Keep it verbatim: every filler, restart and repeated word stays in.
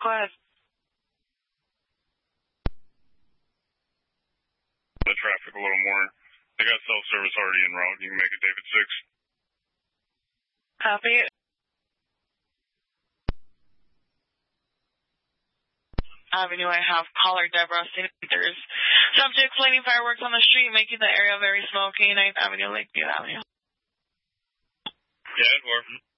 Go ahead. The traffic a little more. They got self-service already en route. You can make it David six. Copy. Avenue, I have caller Deborah There's subjects lighting fireworks on the street, making the area very smoky. ninth Avenue, Lakeview Avenue. Yeah, Edward.